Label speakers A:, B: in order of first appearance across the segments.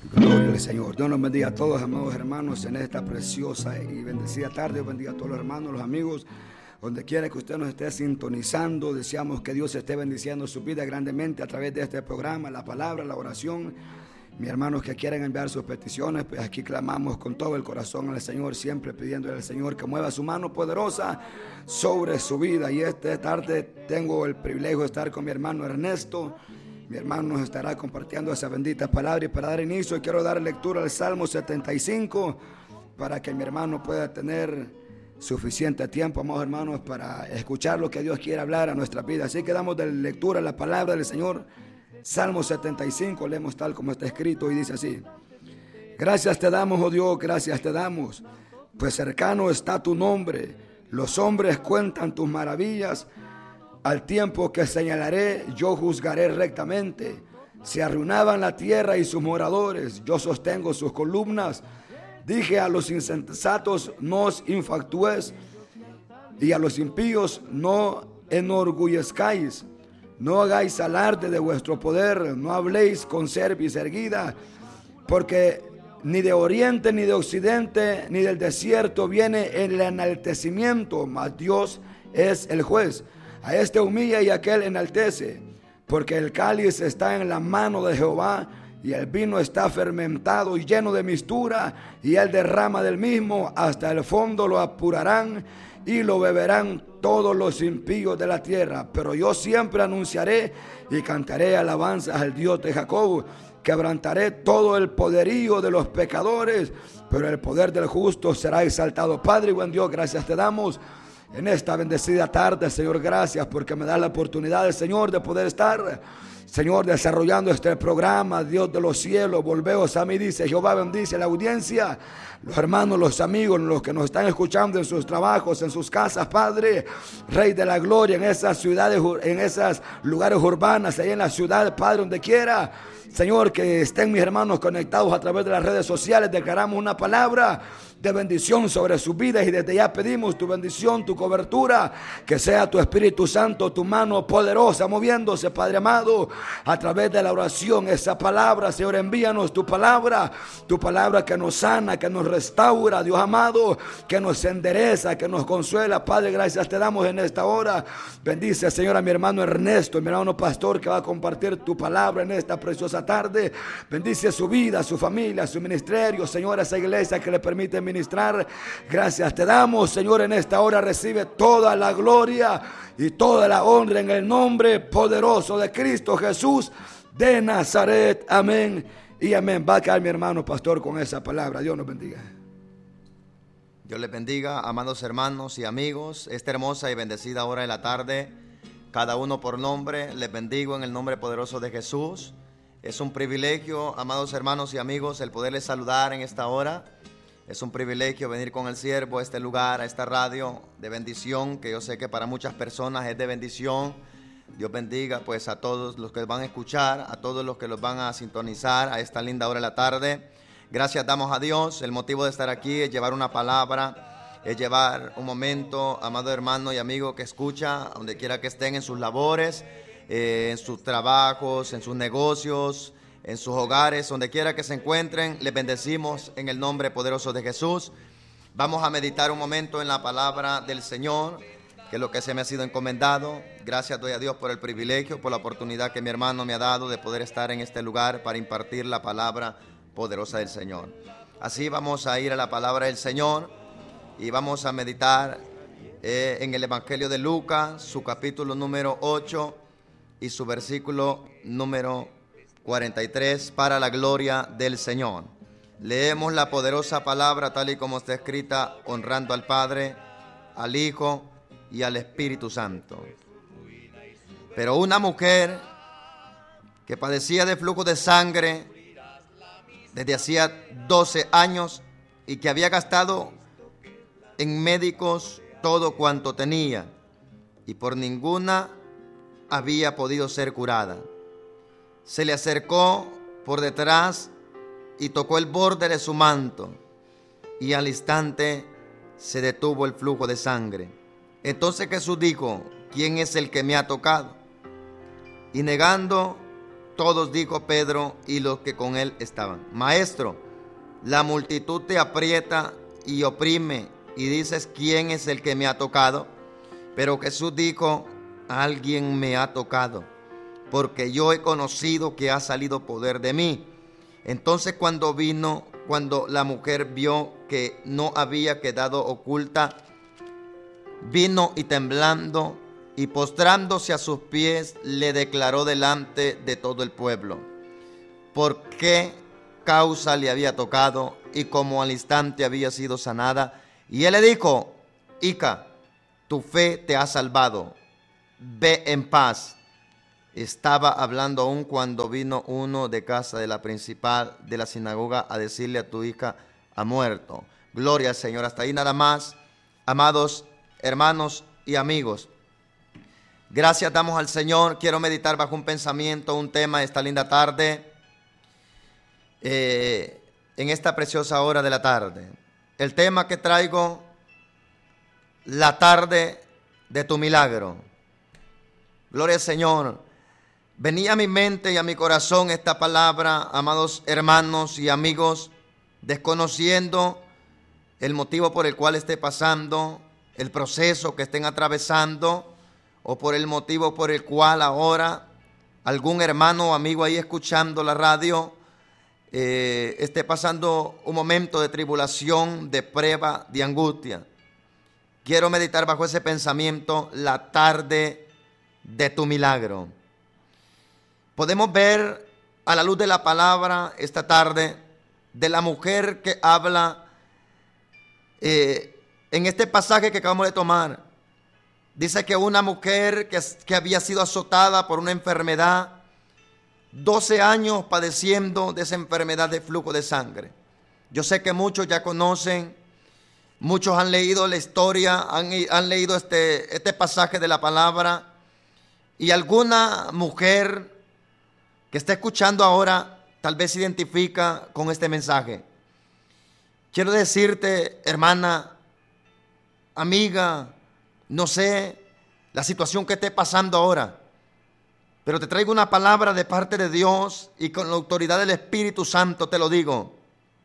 A: Gloria al Señor. Dios nos bendiga a todos, amados hermanos, en esta preciosa y bendecida tarde. Dios bendiga a todos los hermanos, los amigos, donde quiera que usted nos esté sintonizando. Deseamos que Dios esté bendiciendo su vida grandemente a través de este programa, la palabra, la oración. Mis hermanos que quieren enviar sus peticiones, pues aquí clamamos con todo el corazón al Señor, siempre pidiéndole al Señor que mueva su mano poderosa sobre su vida. Y esta tarde tengo el privilegio de estar con mi hermano Ernesto. Mi hermano nos estará compartiendo esa bendita palabra, y para dar inicio quiero dar lectura al Salmo 75 para que mi hermano pueda tener suficiente tiempo, amados hermanos, para escuchar lo que Dios quiere hablar a nuestra vida. Así que damos de lectura la palabra del Señor. Salmo 75, leemos tal como está escrito y dice así: Gracias te damos, oh Dios, gracias te damos, pues cercano está tu nombre. Los hombres cuentan tus maravillas. Al tiempo que señalaré, yo juzgaré rectamente. Se arruinaban la tierra y sus moradores, yo sostengo sus columnas. Dije a los insensatos, no os infatuéis, y a los impíos, no enorgullezcáis. No hagáis alarde de vuestro poder, no habléis con cerviz erguida, porque ni de oriente, ni de occidente, ni del desierto viene el enaltecimiento, mas Dios es el juez. A este humilla y a aquel enaltece, porque el cáliz está en la mano de Jehová, y el vino está fermentado y lleno de mistura, y él derrama del mismo, hasta el fondo lo apurarán, y lo beberán todos los impíos de la tierra. Pero yo siempre anunciaré y cantaré alabanzas al Dios de Jacob. Quebrantaré todo el poderío de los pecadores, pero el poder del justo será exaltado. Padre y buen Dios, gracias te damos en esta bendecida tarde, Señor. Gracias porque me da la oportunidad, Señor, de poder estar, Señor, desarrollando este programa. Dios de los cielos, volveos a mí, dice Jehová. Bendice la audiencia, los hermanos, los amigos, los que nos están escuchando en sus trabajos, en sus casas, Padre, Rey de la gloria, en esas ciudades, en esos lugares urbanos, ahí en la ciudad, Padre, donde quiera, Señor, que estén mis hermanos conectados a través de las redes sociales. Declaramos una palabra de bendición sobre sus vidas, y desde ya pedimos tu bendición, tu cobertura, que sea tu Espíritu Santo, tu mano poderosa moviéndose, Padre amado, a través de la oración. Esa palabra, Señor, envíanos tu palabra que nos sana, que nos restaura, Dios amado, que nos endereza, que nos consuela. Padre, gracias te damos en esta hora. Bendice, Señor, a mi hermano Ernesto, mi hermano pastor, que va a compartir tu palabra en esta preciosa tarde. Bendice su vida, su familia, su ministerio, Señor, esa iglesia que le permite ministrar. Gracias te damos, Señor, en esta hora. Recibe toda la gloria y toda la honra en el nombre poderoso de Cristo Jesús de Nazaret. Amén y amén. Va a caer mi hermano pastor con esa palabra. Dios nos bendiga.
B: Dios les bendiga, amados hermanos y amigos, esta hermosa y bendecida hora de la tarde, cada uno por nombre. Les bendigo en el nombre poderoso de Jesús. Es un privilegio, amados hermanos y amigos, el poderles saludar en esta hora. Es un privilegio venir con el siervo a este lugar, a esta radio de bendición, que yo sé que para muchas personas es de bendición. Dios bendiga pues a todos los que van a escuchar, a todos los que los van a sintonizar a esta linda hora de la tarde. Gracias damos a Dios. El motivo de estar aquí es llevar una palabra, es llevar un momento, amado hermano y amigo que escucha, donde quiera que estén en sus labores, en sus trabajos, en sus negocios, en sus hogares, donde quiera que se encuentren. Les bendecimos en el nombre poderoso de Jesús. Vamos a meditar un momento en la palabra del Señor, que es lo que se me ha sido encomendado. Gracias doy a Dios por el privilegio, por la oportunidad que mi hermano me ha dado de poder estar en este lugar para impartir la palabra poderosa del Señor. Así vamos a ir a la palabra del Señor y vamos a meditar en el Evangelio de Lucas, su capítulo número 8 y su versículo número 43, para la gloria del Señor. Leemos la poderosa palabra tal y como está escrita, honrando al Padre, al Hijo y al Espíritu Santo. Pero una mujer que padecía de flujo de sangre desde hacía 12 años y que había gastado en médicos todo cuanto tenía, y por ninguna había podido ser curada, se le acercó por detrás y tocó el borde de su manto, y al instante se detuvo el flujo de sangre. Entonces Jesús dijo: ¿quién es el que me ha tocado? Y negando todos, dijo Pedro y los que con él estaban: Maestro, la multitud te aprieta y oprime, y dices: ¿quién es el que me ha tocado? Pero Jesús dijo: alguien me ha tocado, porque yo he conocido que ha salido poder de mí. Entonces cuando la mujer vio que no había quedado oculta, vino y temblando y postrándose a sus pies, le declaró delante de todo el pueblo por qué causa le había tocado y cómo al instante había sido sanada. Y él le dijo: hija, tu fe te ha salvado, ve en paz. Estaba hablando aún cuando vino uno de casa de la principal de la sinagoga a decirle: a tu hija ha muerto. Gloria al Señor. Hasta ahí nada más, amados hermanos y amigos. Gracias damos al Señor. Quiero meditar bajo un pensamiento, un tema esta linda tarde, en esta preciosa hora de la tarde. El tema que traigo: la tarde de tu milagro. Gloria al Señor. Venía a mi mente y a mi corazón esta palabra, amados hermanos y amigos, desconociendo el motivo por el cual esté pasando, el proceso que estén atravesando, o por el motivo por el cual ahora algún hermano o amigo ahí escuchando la radio esté pasando un momento de tribulación, de prueba, de angustia. Quiero meditar bajo ese pensamiento: la tarde de tu milagro. Podemos ver a la luz de la palabra esta tarde de la mujer que habla en este pasaje que acabamos de tomar. Dice que una mujer que había sido azotada por una enfermedad, 12 años padeciendo de esa enfermedad de flujo de sangre. Yo sé que muchos ya conocen, muchos han leído la historia, han leído este pasaje de la palabra, y alguna mujer que está escuchando ahora tal vez se identifica con este mensaje. Quiero decirte, hermana, amiga, no sé la situación que esté pasando ahora, pero te traigo una palabra de parte de Dios y con la autoridad del Espíritu Santo te lo digo.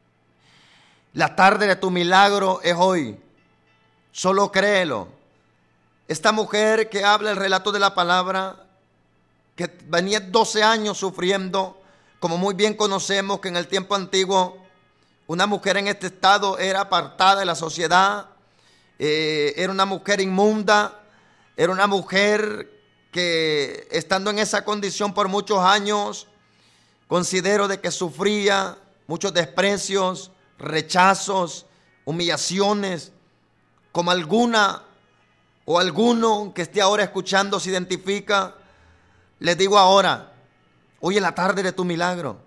B: La tarde de tu milagro es hoy. Solo créelo. Esta mujer que habla el relato de la palabra, que venía 12 años sufriendo, como muy bien conocemos que en el tiempo antiguo una mujer en este estado era apartada de la sociedad, era una mujer inmunda, era una mujer que estando en esa condición por muchos años, considero de que sufría muchos desprecios, rechazos, humillaciones, como alguna o alguno que esté ahora escuchando se identifica. Les digo ahora, hoy es la tarde de tu milagro.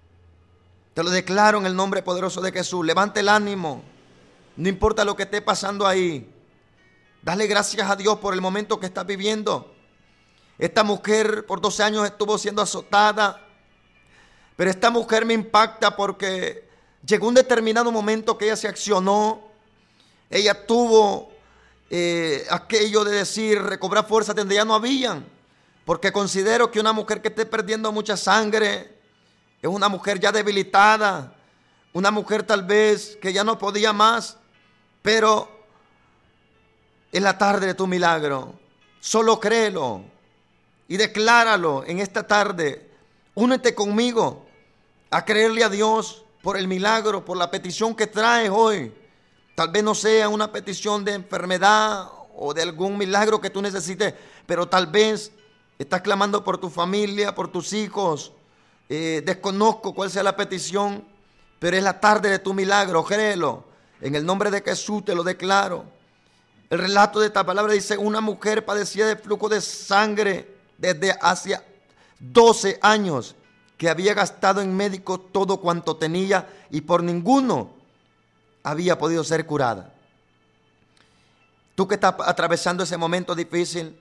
B: Te lo declaro en el nombre poderoso de Jesús. Levante el ánimo. No importa lo que esté pasando ahí. Dale gracias a Dios por el momento que estás viviendo. Esta mujer por 12 años estuvo siendo azotada. Pero esta mujer me impacta porque llegó un determinado momento que ella se accionó. Ella tuvo aquello de decir, recobrar fuerzas donde ya no habían. Porque considero que una mujer que esté perdiendo mucha sangre es una mujer ya debilitada, una mujer tal vez que ya no podía más, pero es la tarde de tu milagro. Solo créelo y decláralo en esta tarde. Únete conmigo a creerle a Dios por el milagro, por la petición que traes hoy. Tal vez no sea una petición de enfermedad o de algún milagro que tú necesites, pero tal vez estás clamando por tu familia, por tus hijos. Desconozco cuál sea la petición, pero es la tarde de tu milagro, créelo. En el nombre de Jesús te lo declaro. El relato de esta palabra dice: una mujer padecía de flujo de sangre desde hace 12 años, que había gastado en médicos todo cuanto tenía y por ninguno había podido ser curada. Tú que estás atravesando ese momento difícil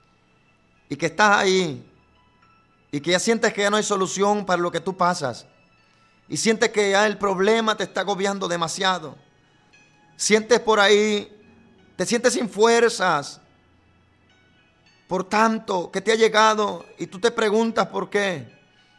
B: y que estás ahí y que ya sientes que ya no hay solución para lo que tú pasas y sientes que ya el problema te está agobiando demasiado, sientes por ahí, te sientes sin fuerzas por tanto que te ha llegado y tú te preguntas por qué.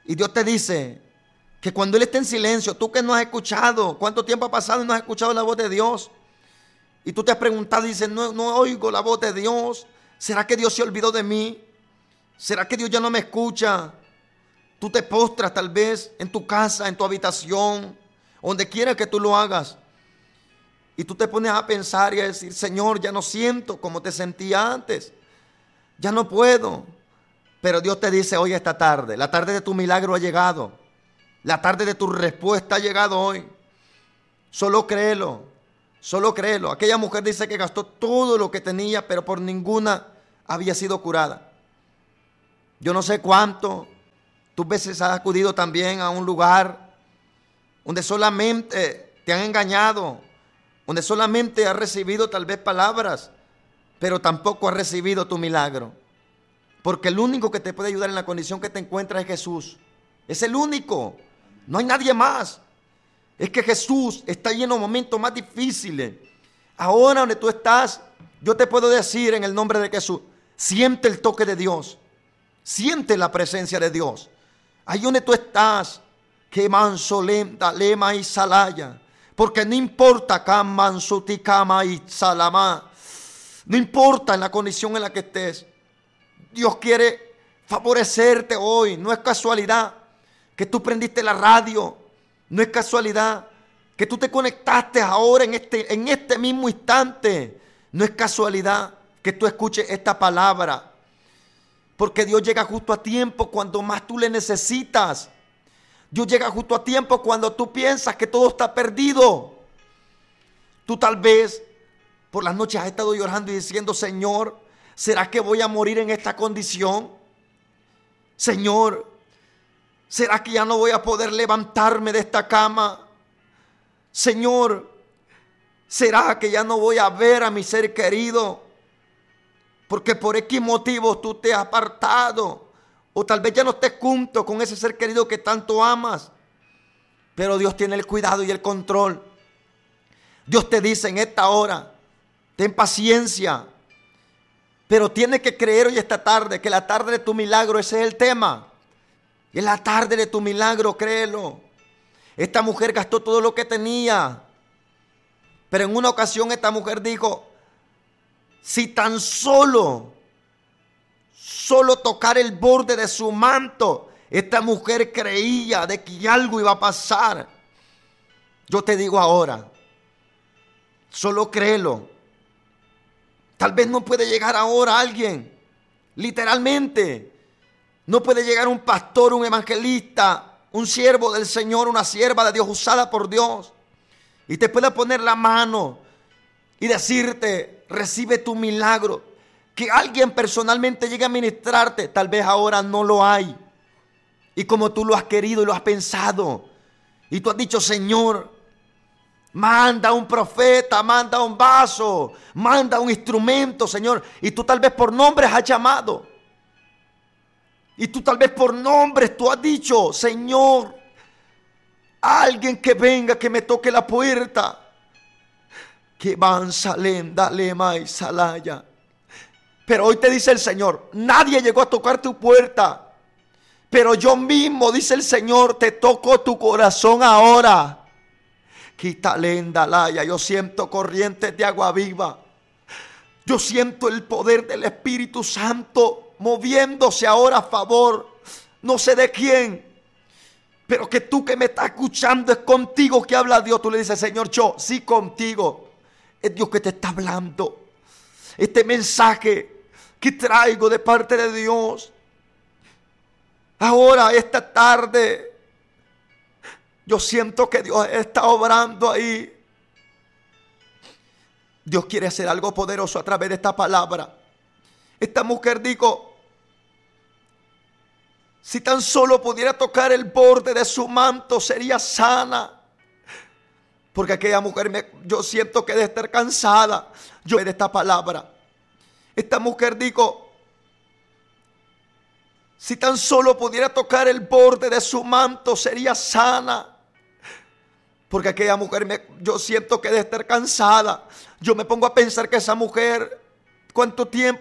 B: Y Dios te dice que cuando Él esté en silencio, tú que no has escuchado, ¿cuánto tiempo ha pasado y no has escuchado la voz de Dios? Y tú te has preguntado y dices, no oigo la voz de Dios. ¿Será que Dios se olvidó de mí? ¿Será que Dios ya no me escucha? Tú te postras tal vez en tu casa, en tu habitación, donde quiera que tú lo hagas. Y tú te pones a pensar y a decir, Señor, ya no siento como te sentía antes. Ya no puedo. Pero Dios te dice hoy, esta tarde, la tarde de tu milagro ha llegado. La tarde de tu respuesta ha llegado hoy. Solo créelo. Solo créelo. Aquella mujer dice que gastó todo lo que tenía, pero por ninguna había sido curada. Yo no sé cuánto. Tú veces has acudido también a un lugar donde solamente te han engañado, donde solamente has recibido tal vez palabras, pero tampoco has recibido tu milagro. Porque el único que te puede ayudar en la condición que te encuentras es Jesús. Es el único. No hay nadie más. Es que Jesús está lleno de momentos más difíciles. Ahora donde tú estás, yo te puedo decir en el nombre de Jesús, siente el toque de Dios. Siente la presencia de Dios. Ahí donde tú estás, que manso lenta, lema y salaya. Porque no importa mansuticama y salama. No importa en la condición en la que estés. Dios quiere favorecerte hoy. No es casualidad que tú prendiste la radio. No es casualidad que tú te conectaste ahora en este mismo instante. No es casualidad que tú escuches esta palabra. Porque Dios llega justo a tiempo cuando más tú le necesitas. Dios llega justo a tiempo cuando tú piensas que todo está perdido. Tú tal vez por las noches has estado llorando y diciendo, Señor, ¿será que voy a morir en esta condición? Señor, ¿será que ya no voy a poder levantarme de esta cama? Señor, ¿será que ya no voy a ver a mi ser querido? Porque por X motivos tú te has apartado. O tal vez ya no estés junto con ese ser querido que tanto amas. Pero Dios tiene el cuidado y el control. Dios te dice en esta hora, ten paciencia. Pero tienes que creer hoy esta tarde que la tarde de tu milagro, ese es el tema. Es la tarde de tu milagro, créelo. Esta mujer gastó todo lo que tenía. Pero en una ocasión esta mujer dijo, si tan solo tocar el borde de su manto, esta mujer creía de que algo iba a pasar. Yo te digo ahora, solo créelo. Tal vez no puede llegar ahora alguien, literalmente. No puede llegar un pastor, un evangelista, un siervo del Señor, una sierva de Dios usada por Dios. Y te puede poner la mano y decirte, recibe tu milagro. Que alguien personalmente llegue a ministrarte, tal vez ahora no lo hay. Y como tú lo has querido y lo has pensado, y tú has dicho, Señor, manda un profeta, manda un vaso, manda un instrumento, Señor. Y tú tal vez por nombres has llamado. Y tú tal vez por nombres tú has dicho, Señor, alguien que venga, que me toque la puerta. Que van salenda, lema y salaya. Pero hoy te dice el Señor, nadie llegó a tocar tu puerta. Pero yo mismo, dice el Señor, te toco tu corazón ahora. Quita lenda, laya. Yo siento corrientes de agua viva. Yo siento el poder del Espíritu Santo moviéndose ahora a favor, no sé de quién, pero que tú que me estás escuchando es contigo que habla Dios. Tú le dices, Señor, yo sí contigo. Es Dios que te está hablando. Este mensaje que traigo de parte de Dios. Ahora, esta tarde, yo siento que Dios está obrando ahí. Dios quiere hacer algo poderoso a través de esta palabra. Esta mujer dijo, si tan solo pudiera tocar el borde de su manto, sería sana. Porque aquella mujer, yo siento que debe estar cansada. Yo de esta palabra. Esta mujer dijo, si tan solo pudiera tocar el borde de su manto, sería sana. Porque aquella mujer, yo siento que debe estar cansada. Yo me pongo a pensar que esa mujer, ¿cuánto tiempo